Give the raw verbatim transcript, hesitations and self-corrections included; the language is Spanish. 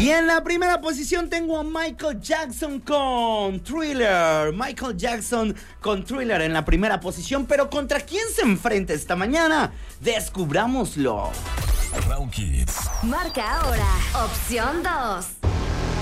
Y en la primera posición tengo a Michael Jackson con Thriller. Michael Jackson con Thriller en la primera posición. Pero ¿contra quién se enfrenta esta mañana? Descubrámoslo. Raúl Kids. Marca ahora, opción dos.